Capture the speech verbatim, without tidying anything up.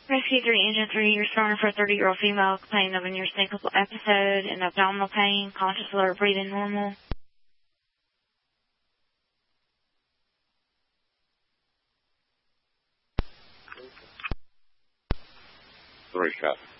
Rescue three, Engine three, you're responding for a thirty-year-old female complaining of a near syncopal episode and abdominal pain, conscious, alert, breathing normal. Three, copy.